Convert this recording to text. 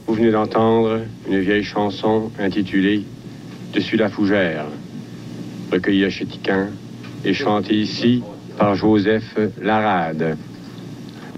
Vous venez d'entendre une vieille chanson intitulée « Dessus la fougère », recueillie à Chétiquin et chantée ici par Joseph Larade.